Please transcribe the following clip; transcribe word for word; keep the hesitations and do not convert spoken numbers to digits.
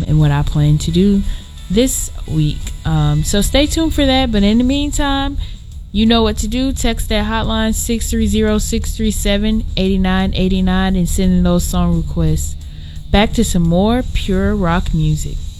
and what I plan to do this week. Um, so stay tuned for that. But in the meantime, you know what to do. Text that hotline six three zero, six three seven, eight nine eight nine and send in those song requests. Back to some more pure rock music.